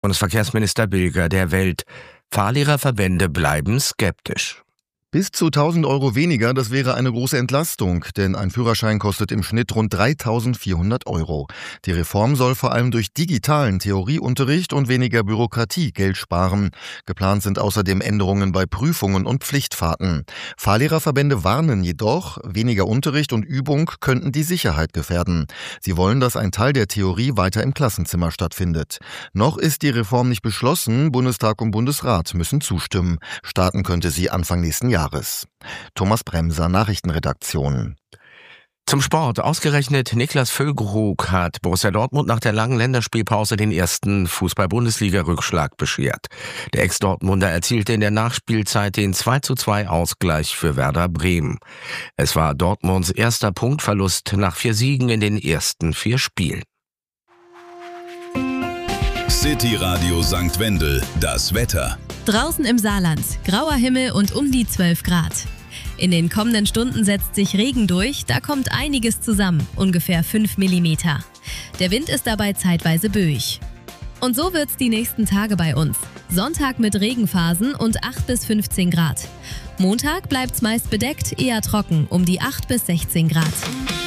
Bundesverkehrsminister Bilger der Welt. Fahrlehrerverbände bleiben skeptisch. Bis zu 1.000 Euro weniger, das wäre eine große Entlastung, denn ein Führerschein kostet im Schnitt rund 3.400 Euro. Die Reform soll vor allem durch digitalen Theorieunterricht und weniger Bürokratie Geld sparen. Geplant sind außerdem Änderungen bei Prüfungen und Pflichtfahrten. Fahrlehrerverbände warnen jedoch, weniger Unterricht und Übung könnten die Sicherheit gefährden. Sie wollen, dass ein Teil der Theorie weiter im Klassenzimmer stattfindet. Noch ist die Reform nicht beschlossen, Bundestag und Bundesrat müssen zustimmen. Starten könnte sie Anfang nächsten Jahres. Thomas Bremser, Nachrichtenredaktion. Zum Sport. Ausgerechnet Niklas Füllkrug hat Borussia Dortmund nach der langen Länderspielpause den ersten Fußball-Bundesliga-Rückschlag beschert. Der Ex-Dortmunder erzielte in der Nachspielzeit den 2:2 Ausgleich für Werder Bremen. Es war Dortmunds erster Punktverlust nach 4 Siegen in den ersten 4 Spielen. City Radio St. Wendel, das Wetter. Draußen im Saarland, grauer Himmel und um die 12 Grad. In den kommenden Stunden setzt sich Regen durch, da kommt einiges zusammen, ungefähr 5 Millimeter. Der Wind ist dabei zeitweise böig. Und so wird's die nächsten Tage bei uns. Sonntag mit Regenphasen und 8 bis 15 Grad. Montag bleibt's meist bedeckt, eher trocken, um die 8 bis 16 Grad.